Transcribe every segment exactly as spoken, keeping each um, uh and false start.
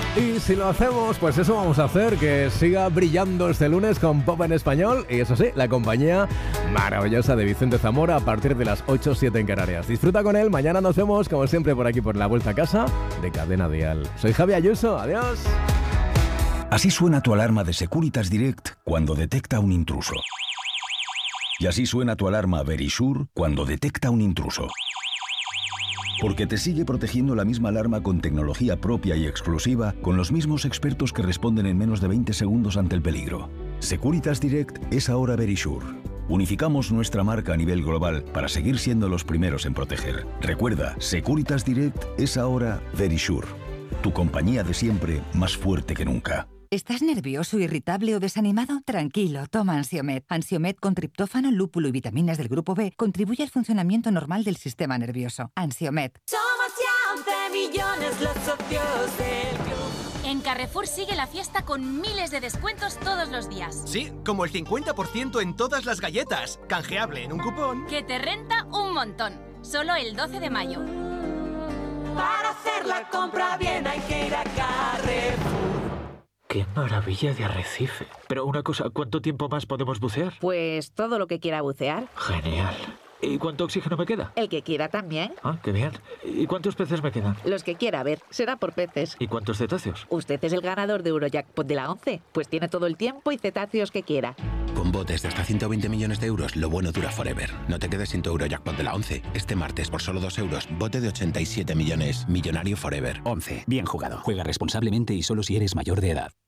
Y si lo hacemos, pues eso vamos a hacer, que siga brillando este lunes con Pop en Español. Y eso sí, la compañía maravillosa de Vicente Zamora a partir de las ocho o siete en Canarias. Disfruta con él, mañana nos vemos como siempre por aquí por la Vuelta a Casa de Cadena Dial. Soy Javi Ayuso, adiós. Así suena tu alarma de Securitas Direct cuando detecta un intruso. Y así suena tu alarma Verisure cuando detecta un intruso. Porque te sigue protegiendo la misma alarma con tecnología propia y exclusiva, con los mismos expertos que responden en menos de veinte segundos ante el peligro. Securitas Direct es ahora Verisure. Unificamos nuestra marca a nivel global para seguir siendo los primeros en proteger. Recuerda, Securitas Direct es ahora Verisure. Tu compañía de siempre, más fuerte que nunca. ¿Estás nervioso, irritable o desanimado? Tranquilo, toma Ansiomed. Ansiomed con triptófano, lúpulo y vitaminas del grupo B contribuye al funcionamiento normal del sistema nervioso. Ansiomed. Somos ya once millones los socios del club. En Carrefour sigue la fiesta con miles de descuentos todos los días. Sí, como el cincuenta por ciento en todas las galletas. Canjeable en un cupón. Que te renta un montón. Solo el doce de mayo. Para hacer la compra bien hay que ir a Carrefour. ¡Qué maravilla de arrecife! Pero una cosa, ¿cuánto tiempo más podemos bucear? Pues todo lo que quiera bucear. Genial. ¿Y cuánto oxígeno me queda? El que quiera también. Ah, qué bien. ¿Y cuántos peces me quedan? Los que quiera, a ver, será por peces. ¿Y cuántos cetáceos? Usted es el ganador de Eurojackpot de la once, pues tiene todo el tiempo y cetáceos que quiera. Con botes de hasta ciento veinte millones de euros, lo bueno dura forever. No te quedes sin tu Eurojackpot de la once. Este martes, por solo dos euros, bote de ochenta y siete millones. Millonario forever. once. Bien jugado. Juega responsablemente y solo si eres mayor de edad.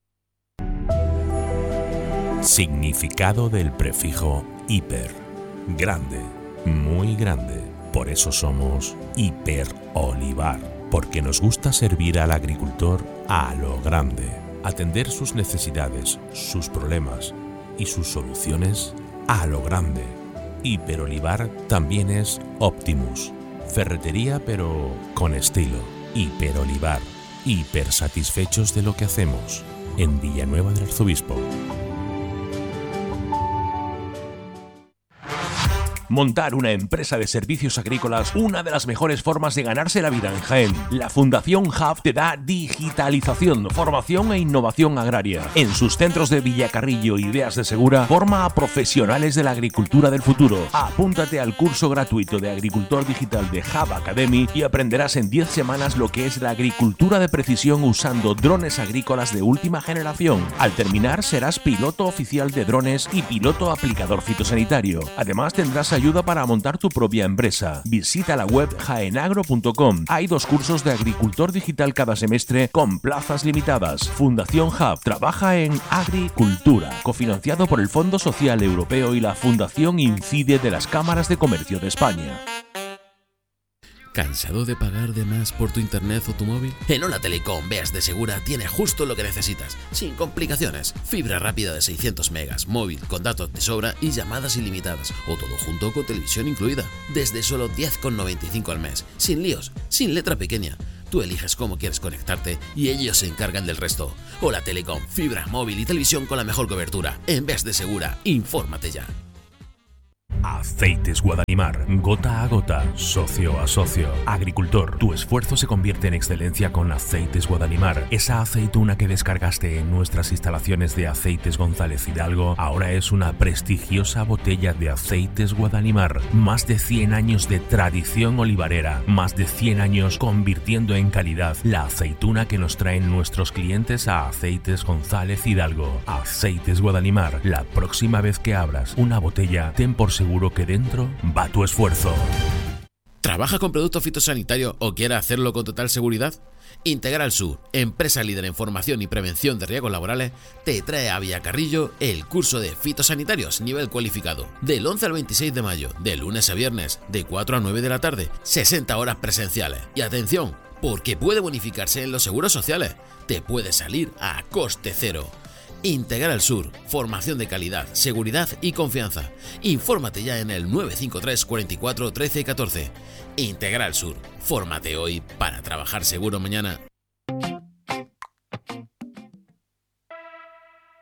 Significado del prefijo hiper. Grande, muy grande. Por eso somos Hiper Olivar. Porque nos gusta servir al agricultor a lo grande. Atender sus necesidades, sus problemas y sus soluciones a lo grande. Hiper Olivar también es Optimus. Ferretería pero con estilo. Hiper Olivar. Hiper satisfechos de lo que hacemos. En Villanueva del Arzobispo. Montar una empresa de servicios agrícolas, una de las mejores formas de ganarse la vida en Jaén. La Fundación Hub te da digitalización, formación e innovación agraria. En sus centros de Villacarrillo y Beas de Segura, forma a profesionales de la agricultura del futuro. Apúntate al curso gratuito de agricultor digital de Hub Academy y aprenderás en diez semanas lo que es la agricultura de precisión usando drones agrícolas de última generación. Al terminar serás piloto oficial de drones y piloto aplicador fitosanitario. Además tendrás ayuda para montar tu propia empresa. Visita la web jaenagro punto com. Hay dos cursos de agricultor digital cada semestre con plazas limitadas. Fundación Hub trabaja en agricultura, cofinanciado por el Fondo Social Europeo y la Fundación Incide de las Cámaras de Comercio de España. ¿Cansado de pagar de más por tu internet o tu móvil? En Hola Telecom Beas de Segura tiene justo lo que necesitas, sin complicaciones. Fibra rápida de seiscientos megas, móvil con datos de sobra y llamadas ilimitadas, o todo junto con televisión incluida, desde solo diez con noventa y cinco al mes, sin líos, sin letra pequeña. Tú eliges cómo quieres conectarte y ellos se encargan del resto. Hola Telecom, fibra, móvil y televisión con la mejor cobertura. En Beas de Segura, infórmate ya. Aceites Guadalimar, gota a gota, socio a socio. Agricultor, tu esfuerzo se convierte en excelencia con Aceites Guadalimar. Esa aceituna que descargaste en nuestras instalaciones de Aceites González Hidalgo ahora es una prestigiosa botella de Aceites Guadalimar. Más de cien años de tradición olivarera, más de cien años convirtiendo en calidad la aceituna que nos traen nuestros clientes a Aceites González Hidalgo. Aceites Guadalimar, la próxima vez que abras una botella, ten por seguro que dentro va tu esfuerzo. ¿Trabaja con producto fitosanitario o quiere hacerlo con total seguridad? Integral Sur, empresa líder en formación y prevención de riesgos laborales, te trae a Villacarrillo el curso de fitosanitarios nivel cualificado. Del once al veintiséis de mayo, de lunes a viernes, de cuatro a nueve de la tarde, sesenta horas presenciales. Y atención, porque puede bonificarse en los seguros sociales. Te puede salir a coste cero. Integral Sur, formación de calidad, seguridad y confianza. Infórmate ya en el nueve cinco tres, cuarenta y cuatro, trece, catorce. Integral Sur, fórmate hoy para trabajar seguro mañana.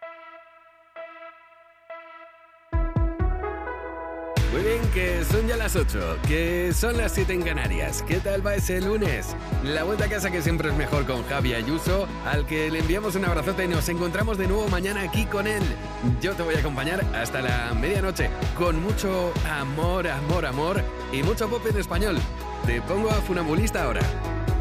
Muy bien, que son ya las las ocho, que son las siete en Canarias. ¿Qué tal va ese lunes? La vuelta a casa que siempre es mejor con Javi Ayuso, al que le enviamos un abrazote y nos encontramos de nuevo mañana aquí con él. Yo te voy a acompañar hasta la medianoche, con mucho amor, amor, amor y mucho pop en español. Te pongo a Funambulista ahora.